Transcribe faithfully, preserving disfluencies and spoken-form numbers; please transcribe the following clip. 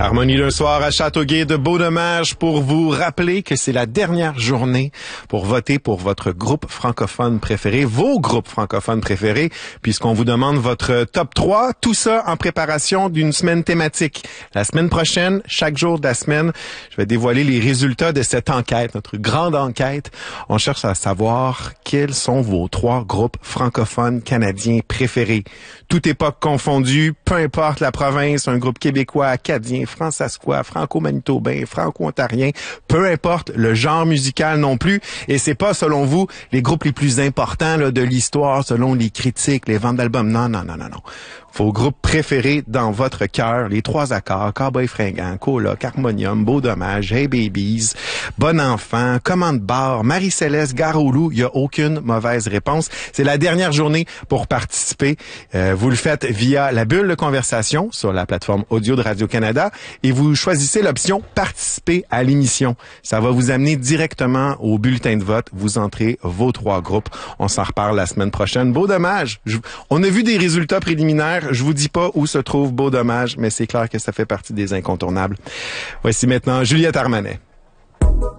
Harmonie d'un soir à Châteauguay de Beau Dommage pour vous rappeler que c'est la dernière journée pour voter pour votre groupe francophone préféré, vos groupes francophones préférés, puisqu'on vous demande votre top trois, tout ça en préparation d'une semaine thématique. La semaine prochaine, chaque jour de la semaine, je vais dévoiler les résultats de cette enquête, notre grande enquête. On cherche à savoir quels sont vos trois groupes francophones canadiens préférés. Toute époque confondue, peu importe la province, un groupe québécois, acadien, fransaskois, franco-manitobain, franco-ontarien, peu importe le genre musical non plus. Et c'est pas, selon vous, les groupes les plus importants là, de l'histoire, selon les critiques, les ventes d'albums. Non, non, non, non, non. Vos groupes préférés dans votre cœur, les trois accords, Cowboy Fringant, Coloc, Harmonium, Beau Dommage, Hey Babies, Bon Enfant, Commande Bar, Marie-Céleste, Gare au Loup, il n'y a aucune mauvaise réponse. C'est la dernière journée pour participer. Euh, vous le faites via la bulle de conversation sur la plateforme audio de Radio-Canada et vous choisissez l'option participer à l'émission. Ça va vous amener directement au bulletin de vote. Vous entrez vos trois groupes. On s'en reparle la semaine prochaine. Beau Dommage. Je, on a vu des résultats préliminaires. Je vous dis pas où se trouve Beau Dommage, mais c'est clair que ça fait partie des incontournables. Voici maintenant Juliette Armanet.